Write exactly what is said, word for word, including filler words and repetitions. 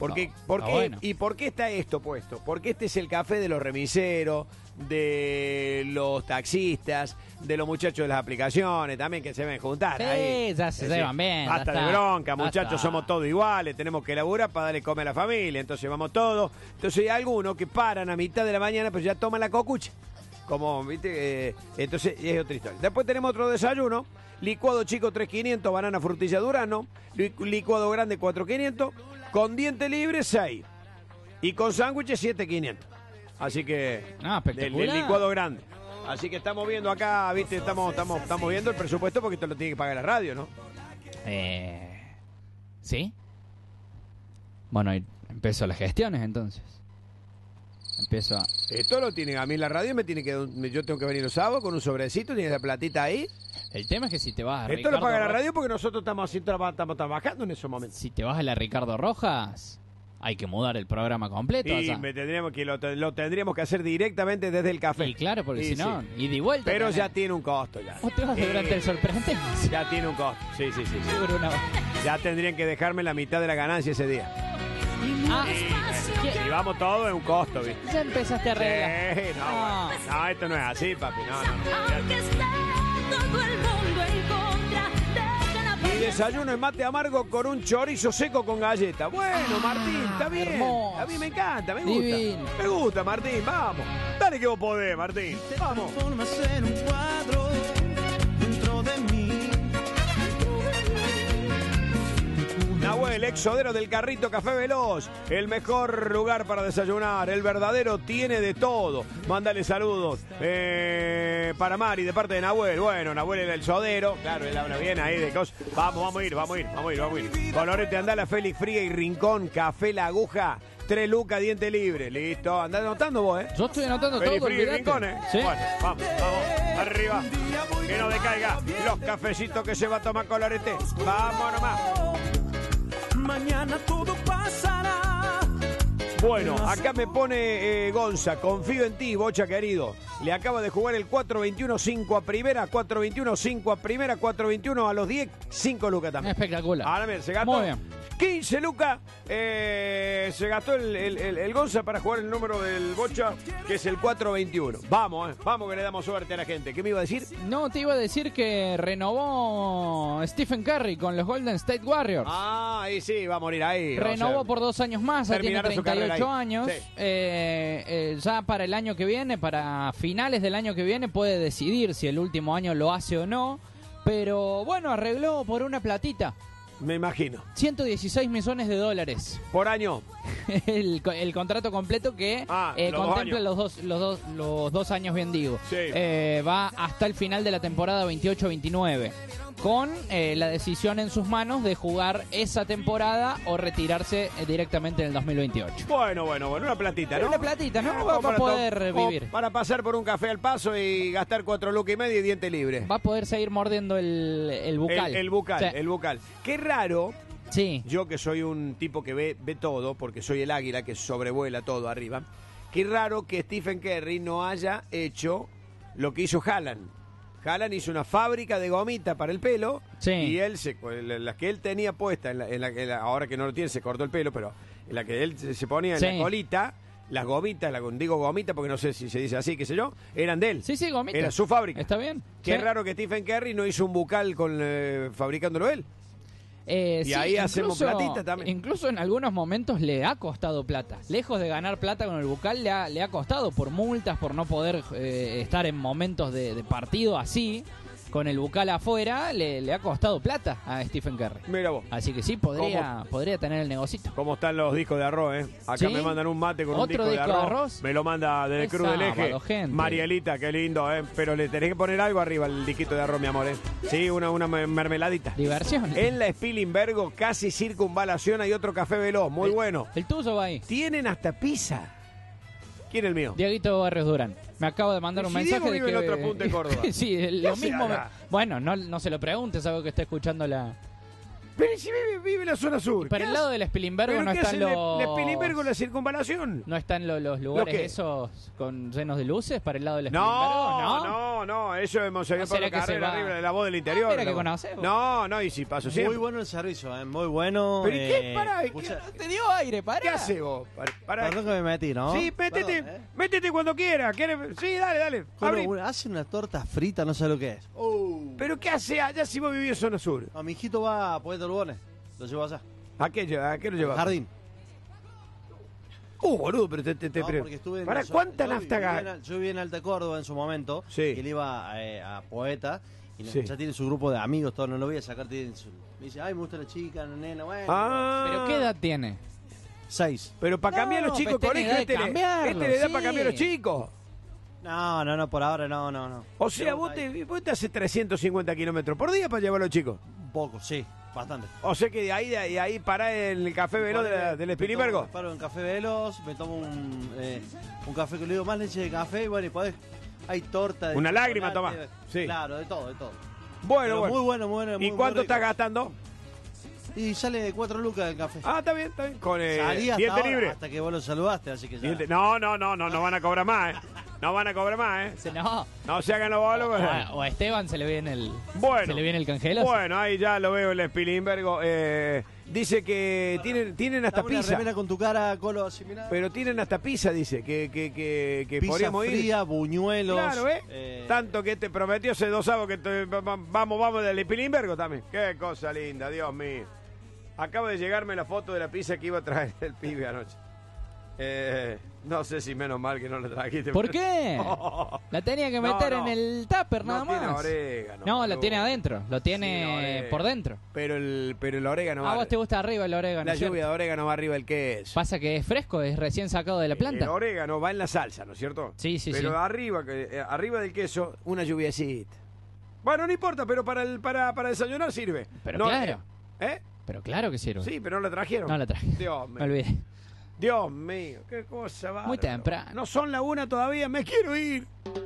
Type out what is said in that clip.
Porque, Oh, ¿por ah, qué? bueno. ¿Y por qué está esto puesto? Porque este es el café de los remiseros, de los taxistas, de los muchachos de las aplicaciones también que se ven juntar. Sí, ahí. ya se Es decir, llevan bien, ya Basta de está. bronca, Ya muchachos, está. somos todos iguales, tenemos que laburar para darle comer a la familia, entonces vamos todos. Entonces hay algunos que paran a mitad de la mañana, pues ya toman la cocucha. Como, viste, eh, entonces es otra historia. Después tenemos otro desayuno, licuado chico tres mil quinientos, banana, frutilla, durazno, li- licuado grande cuatro mil quinientos, con diente libre seis y con sándwiches siete mil quinientos. Así que, Ah, del, espectacular. del licuado grande. Así que estamos viendo acá, viste, estamos, estamos, estamos viendo el presupuesto porque esto lo tiene que pagar la radio, ¿no? Eh, ¿Sí? Bueno, ahí empiezo las gestiones entonces. Empiezo a... Esto lo tiene a mí la radio, me tiene que me- yo tengo que venir los sábados con un sobrecito, tiene la platita ahí. El tema es que si te vas a Esto Ricardo lo paga la Ro- radio porque nosotros estamos haciendo traba- estamos trabajando en esos momentos. Si te vas a la Ricardo Rojas, hay que mudar el programa completo. Y allá. me tendríamos que lo, te- lo tendríamos que hacer directamente desde el café. Y claro, porque Y si no, sí. y de vuelta. Pero tenés. ya tiene un costo ya. ¿O te vas Eh, durante el sorprendente? Ya tiene un costo. Sí, sí, sí, sí. Seguro una... Ya tendrían que dejarme la mitad de la ganancia ese día. Ah, Si ¿qué? vamos todo es un costo, ¿viste? Ya empezaste a arreglar. Sí, no, Ah. bueno. No, esto no es así, papi. No, no, no. Aunque esté todo el mundo en contra, deja la Y desayuno en mate amargo con un chorizo seco con galleta. Bueno, Martín, está bien. hermoso. A mí me encanta, me gusta. Divino. Me gusta, Martín, vamos. Dale que vos podés, Martín. Vamos. Transformas en un cuadro dentro de mí. Nahuel, exodero del carrito Café Veloz, el mejor lugar para desayunar, el verdadero tiene de todo. Mándale saludos eh, para Mari de parte de Nahuel. Bueno, Nahuel era el sodero, claro, él habla bien ahí de cosas. Vamos, vamos a ir, vamos a ir, vamos a ir, vamos a ir. Colorete Andala, Félix Fría y Rincón, Café La Aguja, tres lucas, diente libre. Listo, andá anotando vos, ¿eh? Yo estoy anotando Félix todo, Fría y olvidate. Rincón, ¿eh? Sí. Bueno, vamos, vamos, arriba. Que no decaiga los cafecitos que se va a tomar Colorete. Vamos nomás. Mañana todo pasará. Bueno, acá me pone eh, Gonza, confío en ti, Bocha querido. Le acaba de jugar el cuatro veintiuno cinco a primera, cuatro veintiuno cinco a primera, cuatro veintiuno a los diez, cinco lucas también. Espectacular. Ahora mira, se gastó Muy bien. quince lucas, eh, se gastó el, el, el, el Gonza para jugar el número del Bocha, que es el cuatro veintiuno. Vamos, eh, vamos que le damos suerte a la gente. ¿Qué me iba a decir? No, te iba a decir que renovó Stephen Curry con los Golden State Warriors. Ah, ahí sí, va a morir ahí. Renovó o sea, por dos años más, ya tiene terminará su treinta y ocho carrera ahí. años. Sí. Eh, eh, ya para el año que viene, para finales del año que viene, puede decidir si el último año lo hace o no. Pero bueno, arregló por una platita. Me imagino. ciento dieciséis millones de dólares. Por año. el, co- el contrato completo que Ah, eh, los dos contempla años. los dos, los, dos, los dos años, bien digo. Sí. Eh, va hasta el final de la temporada veintiocho veintinueve. Con eh, la decisión en sus manos de jugar esa temporada o retirarse eh, directamente en el dos mil veintiocho. Bueno, bueno, bueno, una platita, ¿no? Una platita, ¿no? Como Va, va a para poder to- como vivir. Para pasar por un café al paso y gastar cuatro lucas y medio y diente libre. Va a poder seguir mordiendo el, el bucal. El, el bucal, Sí. el bucal. Qué raro, Sí. yo que soy un tipo que ve, ve todo, porque soy el águila que sobrevuela todo arriba. Qué raro que Stephen Curry no haya hecho lo que hizo Haaland. Haaland hizo una fábrica de gomita para el pelo. Sí. Y él, se, las que él tenía puesta, en la, en la- en la- ahora que no lo tiene, se cortó el pelo, pero en la que él se, se ponía en Sí. la colita, las gomitas, la, digo gomita porque no sé si se dice así, qué sé yo, eran de él. Sí, sí, gomita. Era su fábrica. Está bien. Qué Sí. raro que Stephen Curry no hizo un bucal con eh, fabricándolo él. Eh, Y sí, ahí hacemos incluso- platita también. Incluso en algunos momentos le ha costado plata. Lejos de ganar plata con el bucal, le ha, le ha costado por multas, por no poder eh, estar en momentos de, de partido así. Con el bucal afuera, le, le ha costado plata a Stephen Curry. Mira vos. Así que sí, podría, podría tener el negocito. ¿Cómo están los discos de arroz, eh? Acá ¿Sí? me mandan un mate con un ¿Otro disco, disco de, de arroz. arroz? Me lo manda del Es Cruz del Eje. sábado, gente. Marielita, qué lindo, eh. Pero le tenés que poner algo arriba al disquito de arroz, mi amor, eh. Sí, una, una me- mermeladita. Diversión. En la Spilimbergo, casi circunvalación, hay otro café veloz, muy El- bueno. El tuyo va ahí. Tienen hasta pizza. ¿Quién es el mío? Dieguito Barrios Durán. Me acaba de mandar ¿Y un si mensaje Diego de vive que... en la otra punta de Córdoba? sí, ¿Qué lo hace mismo. me- acá? Bueno, no, no se lo preguntes, algo que está escuchando la... Pero si vive, vive en la zona sur. Para ¿qué el hace? lado del Spilimbergo ¿Pero no qué están hace los... el Spilimbergo la circunvalación? ¿No están lo- los lugares qué? esos con llenos de luces para el lado del No, Spilimbergo? No, no, no, eso hemos seguido ¿No por será la que se carrera va? arriba de la voz del interior. Ah, mira la que voz. conocés vos. No, no, y si paso siempre. Muy bueno el servicio, ¿eh? Muy bueno. ¿Pero y qué? eh, Pará, escucha, ¿qué- ¿Te dio aire? Pará. ¿Qué hace vos? Para, para- Perdón que me metí, ¿no? Sí, métete, Perdón, ¿eh? métete cuando quieras. ¿Quieres? Sí, dale, dale. Bueno, Abrí. bueno, hace una torta frita, no sé lo que es. Uh. ¿Pero qué hace allá si vos vivís en zona sur? No, mi hijito va a Poeta Lugones. Lo llevo allá. ¿A qué, lleva? ¿A qué lo Al llevas? jardín. Uh, boludo, pero te... te, te No, pero- porque estuve en ¿Para yo- cuánta yo nafta viví en gasta? Al- Yo viví en Alta Córdoba en su momento. Sí. Y él iba eh, a Poeta. Y Sí. ya tiene su grupo de amigos, todo. No lo voy a sacar. Tiene su- me dice, ay, me gusta la chica, la nena. Bueno. Ah, ¿Pero qué edad tiene? Seis. Pero para No, cambiar a los chicos pues colegio, tiene edad de este, le, cambiarlo, este le da sí. para cambiar a los chicos. No, no, no, por ahora no, no, no. O sea, Pero vos hay- te, vos te haces trescientos cincuenta kilómetros por día para llevar a los chicos. Un poco, sí, bastante. O sea que de ahí, de ahí, de ahí pará en el café veloz de la- del Me Spilimbergo. tomo- Paro en Café Veloz, me tomo un, eh, un café que le digo más leche de café y bueno, y podés, hay torta de Una lágrima chocolate, tomás, sí. Claro, de todo, de todo. Bueno, Pero bueno. muy bueno, muy bueno. ¿Y muy- muy cuánto rico. estás gastando? Y sale de cuatro lucas el café. Ah, está bien, está bien. Con eh, Salí hasta diente ahora, libre. hasta que vos lo saludaste, así que ya. Diente- No, no, no, no, no van a cobrar más, ¿eh? No van a cobrar más, ¿eh? Se- No. No se hagan los bolos. O a, o a Esteban se le viene el, Bueno. se le viene el canjeloso. Bueno, ahí ya lo veo el Spilimbergo. Eh, dice que tienen, tienen hasta Dame una pizza. remera con tu cara, Colo, así, mirá. Pero tienen hasta pizza, dice. Que, que, que, que Pizza podríamos ir. fría, buñuelos. Claro, ¿eh? eh, Tanto que te prometió hace dos sábados que te- va- va- vamos, vamos del Spilimbergo también. Qué cosa linda, Dios mío. Acaba de llegarme la foto de la pizza que iba a traer el pibe anoche. Eh, no sé si menos mal que no la trajiste. ¿Por qué? La tenía que No, meter no. en el tupper nada No tiene más. orégano, No, la boludo. tiene adentro. Lo Sí, tiene orégano. por dentro. Pero el, pero el orégano A va. vos te gusta arriba el orégano. La ¿cierto? lluvia de orégano va arriba del queso. Pasa que es fresco, es recién sacado de la El planta. orégano va en la salsa, ¿no es cierto? Sí, sí, pero sí. arriba, que- eh, arriba del queso, una lluviecita. Bueno, no importa, pero para el para, para desayunar sirve. Pero No, claro. ¿Eh? Pero claro que sirve. Sí, pero no la trajeron. No la traje. Dios Me mío. olvidé. Dios mío, qué cosa va. Muy temprano. No son la una todavía, me quiero ir.